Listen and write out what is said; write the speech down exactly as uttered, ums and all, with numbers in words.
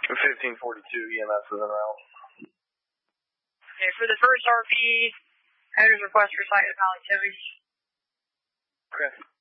fifteen forty-two E M S is en route. Okay, for the first R P, owner's request for site of Valley Towie. Okay.